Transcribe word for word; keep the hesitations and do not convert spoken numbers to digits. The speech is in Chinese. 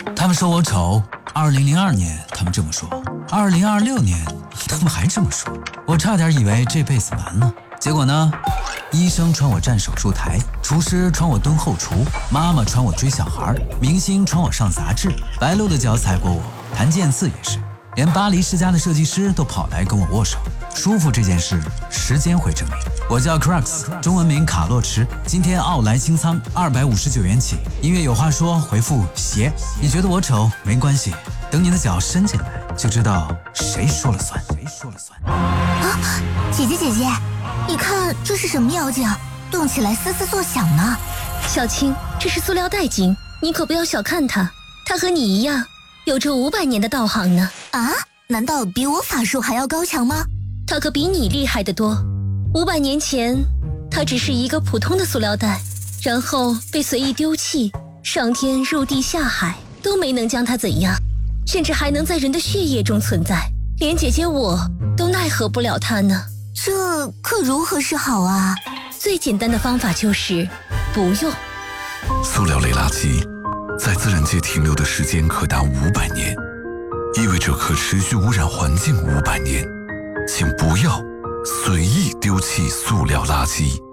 他们说我丑，二零零二年他们这么说，二零二六年他们还这么说，我差点以为这辈子完了。结果呢，医生传我站手术台，厨师传我蹲后厨，妈妈传我追小孩，明星传我上杂志，白鹿的脚踩过我，谭健次也是，连巴黎世家的设计师都跑来跟我握手。舒服这件事，时间会证明。我叫 Crux， 中文名卡洛驰，今天奥莱清仓二百五十九元起。音乐有话说，回复鞋。你觉得我丑没关系，等你的脚伸进来，就知道谁说了算。谁说了算？ 啊，姐姐姐姐，你看这是什么妖精，动起来嘶嘶作响呢？ 小青，这是塑料袋精，你可不要小看它，它和你一样，有着五百年的道行呢。 啊？难道比我法术还要高强吗？ 它可比你厉害得多。五百年前，它只是一个普通的塑料袋，然后被随意丢弃，上天入地下海都没能将它怎样，甚至还能在人的血液中存在，连姐姐我都奈何不了它呢。 这可如何是好啊？ 最简单的方法就是不用。 塑料类垃圾在自然界停留的时间可达五百年，意味着可持续污染环境五百年。请不要随意丢弃塑料垃圾。